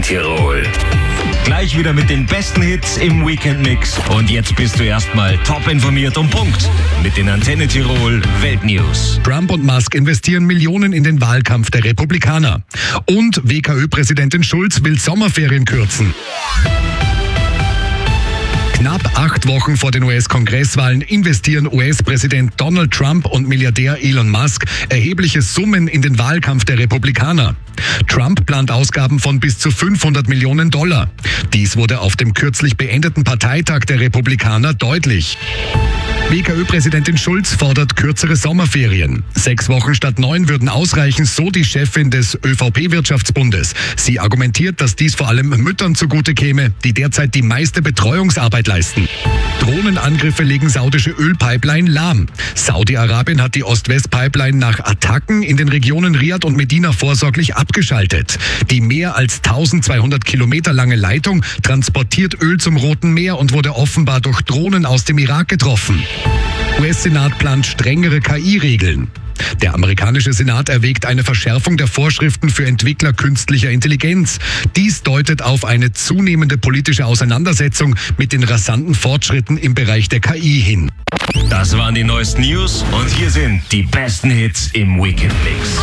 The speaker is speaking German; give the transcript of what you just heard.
Tirol. Gleich wieder mit den besten Hits im Weekend-Mix. Und jetzt bist du erstmal top informiert und Punkt mit den Antenne Tirol Weltnews. Trump und Musk investieren Millionen in den Wahlkampf der Republikaner. Und WKÖ-Präsidentin Schulz will Sommerferien kürzen. Knapp 8 Wochen vor den US-Kongresswahlen investieren US-Präsident Donald Trump und Milliardär Elon Musk erhebliche Summen in den Wahlkampf der Republikaner. Trump plant Ausgaben von bis zu $500 Millionen. Dies wurde auf dem kürzlich beendeten Parteitag der Republikaner deutlich. WKÖ-Präsidentin Schulz fordert kürzere Sommerferien. 6 Wochen statt 9 würden ausreichen, so die Chefin des ÖVP-Wirtschaftsbundes. Sie argumentiert, dass dies vor allem Müttern zugute käme, die derzeit die meiste Betreuungsarbeit leisten. Drohnenangriffe legen saudische Ölpipeline lahm. Saudi-Arabien hat die Ost-West-Pipeline nach Attacken in den Regionen Riad und Medina vorsorglich abgeschaltet. Die mehr als 1200 Kilometer lange Leitung transportiert Öl zum Roten Meer und wurde offenbar durch Drohnen aus dem Irak getroffen. US-Senat plant strengere KI-Regeln. Der amerikanische Senat erwägt eine Verschärfung der Vorschriften für Entwickler künstlicher Intelligenz. Dies deutet auf eine zunehmende politische Auseinandersetzung mit den rasanten Fortschritten im Bereich der KI hin. Das waren die neuesten News und hier sind die besten Hits im Weekend-Mix.